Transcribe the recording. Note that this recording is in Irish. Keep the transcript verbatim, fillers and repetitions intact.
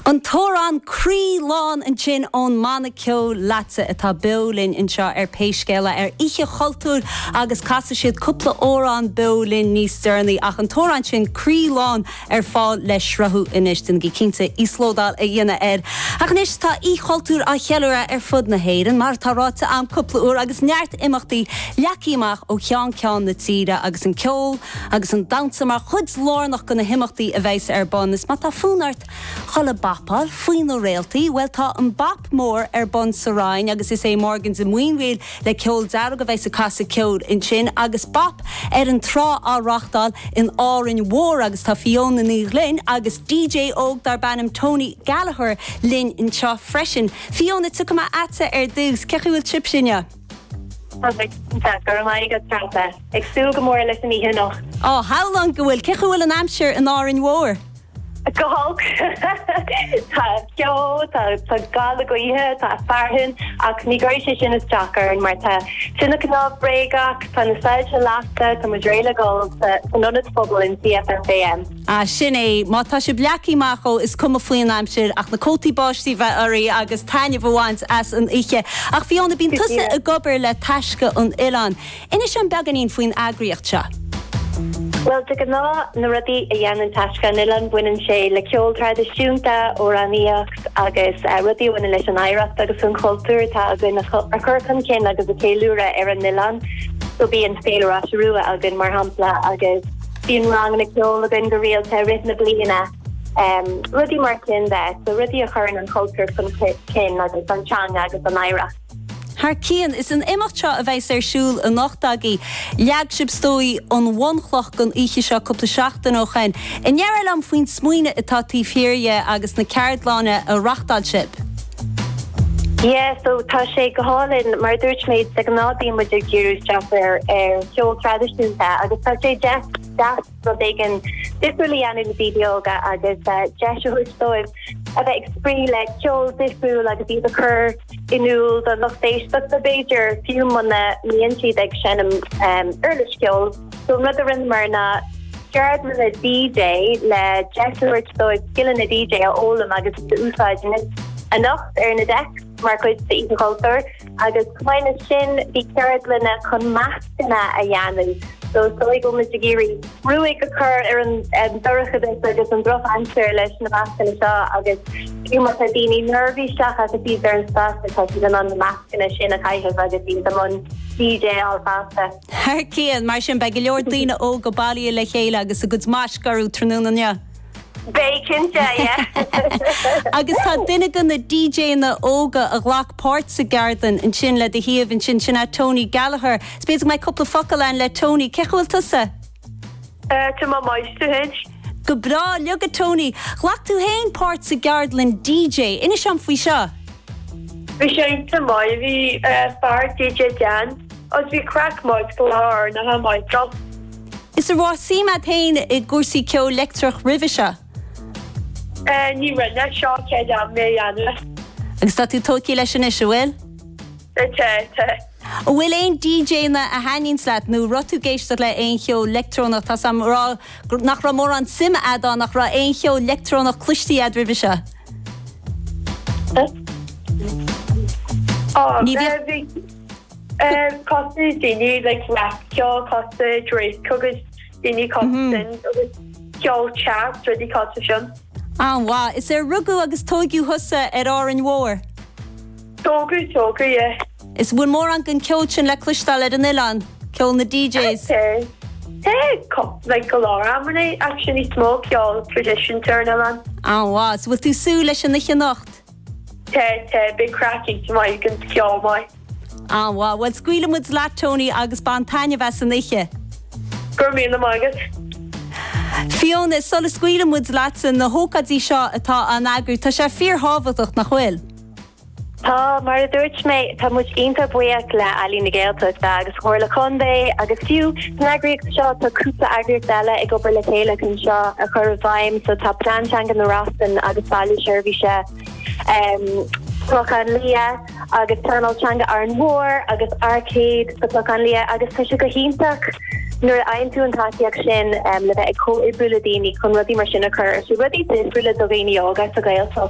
An Tóran Crílán an sin ón Manaccio Latsa atá beolinn in seo ar péiscéile ar ihe choltúr agus casa siad cúpla órán beolinn níos stearnaí ach an Tóran sin Crílán ar fáil le srathú inis den gicínta Íslódal a dhéine air. Ach níos tá í choltúr a chealúra ar fud na héireann mar tá ráta am cúpla úr agus neart imachtaí leaciach ó chean cean na tíre agus an ceol agus an dansa mar chud lárnach go na himachtaí a bheits ar bonus má tá fúnart chola bapal faoin nó réaltaí, well tá an bap mór ar bon saráin agus is é Morgan sa muinhil le ceol dearg go bheith sa casa ceol in sin agus bap ar an trá á rachtal in árin mhór agus tá Fiona ní Lynn agus D J óg dar banam Tony Gallagher Lynn in seo freisin. Fiona tu ma atsa ar dús, cechuil chip sinne? Ag sú go mór leis an ihe noch. Oh, how long go bhfuil cechuil an amsir in árin mhór? Go hog. Tá ceol, tá gala go ihe, tá farhin, ach ní gaiir sé sin is Jackar mar tá sinna canál breigach, tá na sailse lasta, tá madréile gol sa nunad phobal in C F S A M. Ah, sin é, má tá sé bleaciach ó is cuma faoin amsir ach na cótaí báistí bheith orí agus taine bhhaint as an ihe. Ach Fiona bín tusa a gobar le taisce an Ilan. Inis an beganín faoin agriocht seo? Well, te gná na rudí a dhéanann taisce nilan buineann sé le ceol tradiisiúnta ó raníocht agus rudí bhaine leis an éireacht agus an cultúr tá a gin a chuircan cin agus a céúra ar an nilan, so bíon féilear asrúa a gin mar hampla agus bíon rang na ceol a gin go rialta rit na bliana. Um, rudí mar cin de, so rudí a chuirn an cultúr chun cin agus an teanga agus an éireacht. Har cían is an imachtse a bheits ar siúl a nachdaí leag sib stóí an bhanchlach gon ihe seo cúpla seachtain ó chain. In nearil am faoin smuoine atá tíofiríe agus na ceardláine a rachtáil sib. Yeah, so tá sé go hálinn mar dúirt méid sa gnádaí muidir gúrús Jaffar ar ceol tradiisiúnta agus tá sé deas deas rud éigean difriúla anú na bídeoga agus deisúir stóibh a bheith exprí le ceol difriúil agus iad a chur inúil an nachtéis but the Beiger fiú manna míon siad ag sin am urlis ceol, so rud a rinn mar na Gerard was a D J le deisúir stóibh skillan a D J a ólam agus de úsáidin a nacht ar na deck mar chuid sa ihe cultúr agus cumáine sin bhí cead lena chun meascana a dhéanamh. So so go mis géirí ruúig go chur ar an dorachadis agus an droch ansir leis na meascana seo agus fiú mar a daoine nervhíisteach agus bhí ar an spás atá si an na meascana sin a caiitheh agus bhí am D J all fasta. Har cían mar sin be go leor daoine ó go bailí le chéile agus a go máiscarú trúna ne. Bacon, yeah. Agus tá duine gan na D J na óga a ghlach páirt sa gardan in sin le de híomh in sin sinna Tony Gallagher. Spéidir mai cúpla focail le Tony. Cechúil tusa? Uh, to my meistu hedge. Go bra, leog a Tony. Ghlach tú hain páirt sa gardan D J. Inis am faoi seo? Vi sé to mai vi far D J Jan. Os vi crack moid go láir na ha mai drop. Is a rá síma tain i gúsaí ceol lectrach ribhe seo? Ní rinne seo céad am mé anna. Agus tá tú tócaí leis an isise bhfuil? Te, te. Bhfuil éon D J na a haín slaat nó rotú géisteach le éon cheol lectrónach tá sam rá nach ra mór an sim adá nach ra éon cheol lectrónach cluistí ad ribhe seo? Oh, bhí costa daoine le rap ceol costa dréis cogus daoine costa agus ceol chat ruí costa sin. An bhá, is ar rugú agus tógiú thusa ar áin mhór? Tógu, tógu, yeah. Is bhfuil mór an gan ceol sin le cluistáil ar an Ilan, ceol na D Js? Te, te, cop, like go láir am na actually smó ceol tradition turn Ilan. An bhá, so bhfuil tú sú leis anliche nacht? Te, te, big cracking to my gan ceol mai. An bhá, bhfuil scuile muid leat Tony agus ban taine bheits an ihe? Gur mí na magus. Fiona, is sola scuile muid leatsan na hócadí seo atá an agur, tá sé fíor hábhaach nach chfuil? Tá mar a dúirt mé tá muid ionta buíoch le alí na Gaeltachta agus chóir le condé agus fiú na agriíocht seo tá cúpla agriíocht eile ag obair le chéile chun seo a chur bhaim, so tá plantanga na rastan agus bailú seirbhíse Clochan Lia agus Turnalchanga ar an mhór agus arcade sa Clochan Lia agus tá si go híntaach nuair a aon tú an táíach sin le bheith ag có i buladíní chun rudí mar sin a chur, so rudí is buile do bhéine óga sa Gaeltach